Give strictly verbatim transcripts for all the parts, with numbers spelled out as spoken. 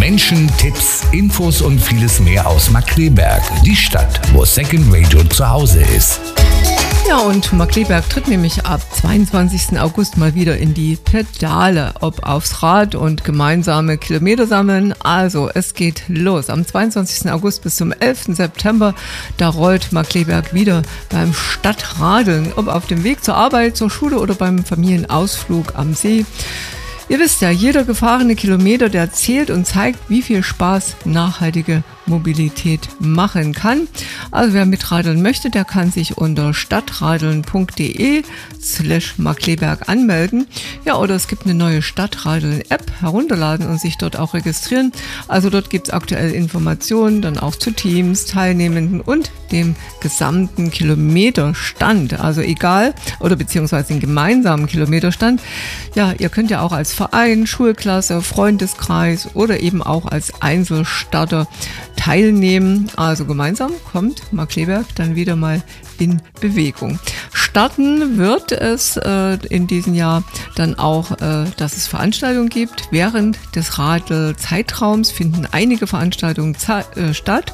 Menschen, Tipps, Infos und vieles mehr aus Markkleeberg, die Stadt, wo Second Radio zu Hause ist. Ja, und Markkleeberg tritt nämlich ab zweiundzwanzigsten August mal wieder in die Pedale, ob aufs Rad und gemeinsame Kilometer sammeln. Also es geht los. Am zweiundzwanzigsten August bis zum elften September, da rollt Markkleeberg wieder beim Stadtradeln, ob auf dem Weg zur Arbeit, zur Schule oder beim Familienausflug am See. Ihr wisst ja, jeder gefahrene Kilometer, der zählt und zeigt, wie viel Spaß nachhaltige Mobilität machen kann. Also wer mitradeln möchte, der kann sich unter stadtradeln.de slash Markkleeberg anmelden. Ja, oder es gibt eine neue Stadtradeln-App, herunterladen und sich dort auch registrieren. Also dort gibt es aktuell Informationen, dann auch zu Teams, Teilnehmenden und dem gesamten Kilometerstand. Also egal, oder beziehungsweise den gemeinsamen Kilometerstand. Ja, ihr könnt ja auch als Verein, Schulklasse, Freundeskreis oder eben auch als Einzelstarter teilnehmen. Also gemeinsam kommt Markkleeberg dann wieder mal in Bewegung. Starten wird es äh, in diesem Jahr dann auch, äh, dass es Veranstaltungen gibt. Während des Radelzeitraums finden einige Veranstaltungen äh, statt.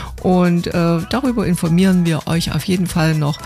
Und äh, darüber informieren wir euch auf jeden Fall noch,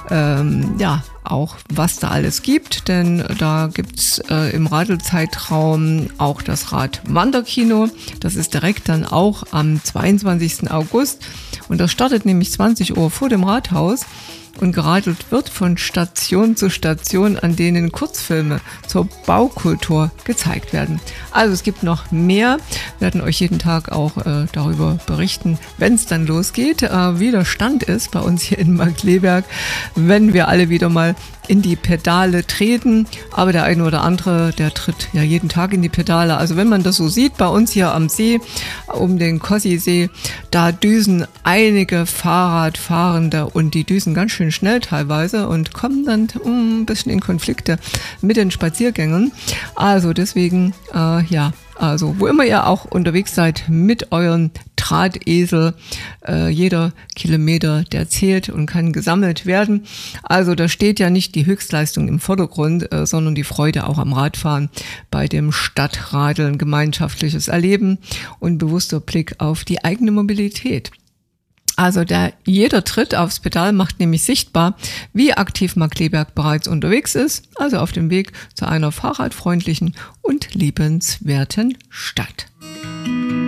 ähm, ja, auch was da alles gibt, denn da gibt's äh, im Radelzeitraum auch das Radwanderkino. Das ist direkt dann auch am zweiundzwanzigsten August und das startet nämlich zwanzig Uhr vor dem Rathaus. Und geradelt wird von Station zu Station, an denen Kurzfilme zur Baukultur gezeigt werden. Also es gibt noch mehr, wir werden euch jeden Tag auch äh, darüber berichten, wenn es dann losgeht, äh, wie der Stand ist bei uns hier in Markkleeberg, wenn wir alle wieder mal in die Pedale treten. Aber der eine oder andere, der tritt ja jeden Tag in die Pedale. Also wenn man das so sieht, bei uns hier am See, um den Kossisee, da düsen einige Fahrradfahrende und die düsen ganz schön schnell teilweise und kommen dann um, ein bisschen in Konflikte mit den Spaziergängern. Also deswegen, äh, ja, also wo immer ihr auch unterwegs seid mit euren Drahtesel, äh, jeder Kilometer, der zählt und kann gesammelt werden. Also da steht ja nicht die Höchstleistung im Vordergrund, äh, sondern die Freude auch am Radfahren bei dem Stadtradeln, gemeinschaftliches Erleben und bewusster Blick auf die eigene Mobilität. Also der jeder Tritt aufs Pedal macht nämlich sichtbar, wie aktiv Markkleeberg bereits unterwegs ist, also auf dem Weg zu einer fahrradfreundlichen und liebenswerten Stadt.